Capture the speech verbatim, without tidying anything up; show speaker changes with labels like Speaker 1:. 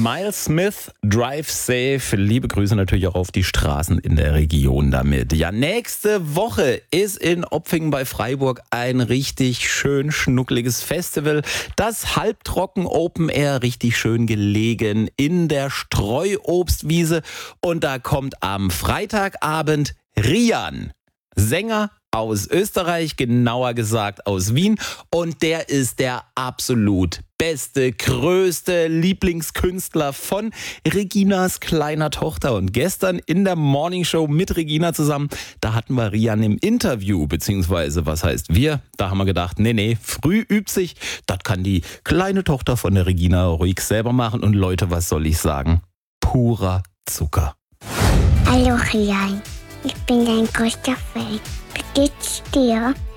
Speaker 1: Miles Smith, Drive Safe. Liebe Grüße natürlich auch auf die Straßen in der Region damit. Ja, nächste Woche ist in Opfingen bei Freiburg ein richtig schön schnuckliges Festival. Das Halbtrocken Open Air, richtig schön gelegen in der Streuobstwiese. Und da kommt am Freitagabend Rian, Sänger aus Österreich, genauer gesagt aus Wien. Und der ist der absolut beste, größte Lieblingskünstler von Reginas kleiner Tochter. Und gestern in der Morningshow mit Regina zusammen, da hatten wir Rian im Interview, beziehungsweise was heißt wir? Da haben wir gedacht, nee, nee, früh übt sich. Das kann die kleine Tochter von der Regina ruhig selber machen. Und Leute, was soll ich sagen? Purer Zucker.
Speaker 2: Hallo Rian, ich bin dein größter Fan. Wie geht's dir?